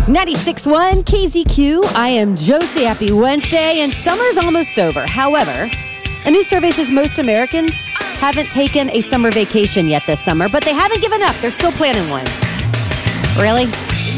96.1 KZQ. I am Josie. Happy Wednesday, and summer's almost over. However, a new survey says most Americans haven't taken a summer vacation yet this summer, but they haven't given up. They're still planning one. Really?